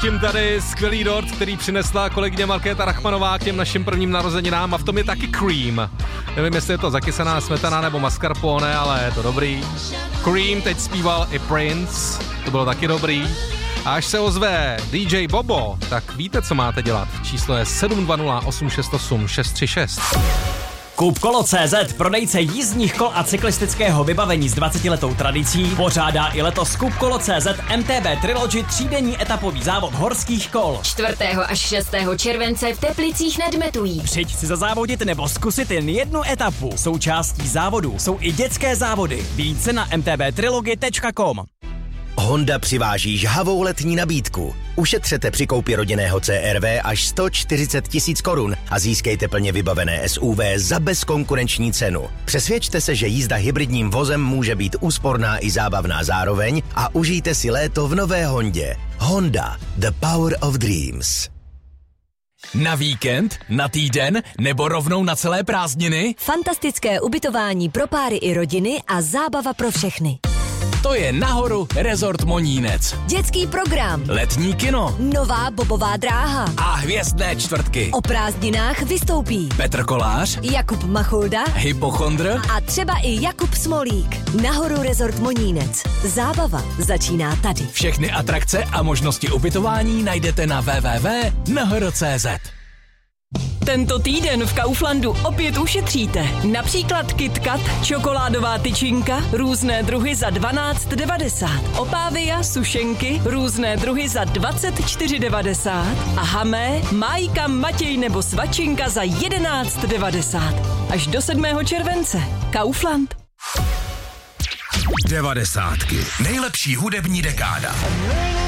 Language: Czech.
pouštím tady skvělý dort, který přinesla kolegyně Markéta Rachmanová k těm našim prvním narozeninám a v tom je taky cream. Nevím, jestli je to zakysaná smetana nebo mascarpone, ale je to dobrý. Cream teď zpíval i Prince, to bylo taky dobrý. A až se ozve DJ Bobo, tak víte, co máte dělat. Číslo je 720 868 636. Kupkolo.cz, prodejce jízdních kol a cyklistického vybavení s 20letou tradicí, pořádá i letos Kupkolo.cz MTB Trilogy třídenní etapový závod horských kol. 4. až 6. července v Teplicích nad Metují. Přijď si zazávodit nebo zkusit jen jednu etapu. Součástí závodu jsou i dětské závody. Více na mtbtrilogy.com. Honda přiváží žhavou letní nabídku. Ušetřete při koupi rodinného CR-V až 140 000 korun a získejte plně vybavené SUV za bezkonkurenční cenu. Přesvědčte se, že jízda hybridním vozem může být úsporná i zábavná zároveň a užijte si léto v nové Hondě. Honda, the power of dreams. Na víkend, na týden nebo rovnou na celé prázdniny? Fantastické ubytování pro páry i rodiny a zábava pro všechny. To je nahoru Resort Monínec. Dětský program, Letní kino, nová bobová dráha a hvězdné čtvrtky. O prázdninách vystoupí Petr Kolář, Jakub Machulda Hypochondr a třeba i Jakub Smolík. Nahoru Resort Monínec. Zábava začíná tady. Všechny atrakce a možnosti ubytování najdete na www.nahoro.cz. Tento týden v Kauflandu opět ušetříte. Například KitKat, čokoládová tyčinka, různé druhy za 12,90. Opávia, sušenky, různé druhy za 24,90. A Hamé, Májka, Matěj nebo Svačinka za 11,90. Až do 7. července. Kaufland. 90. Nejlepší hudební dekáda.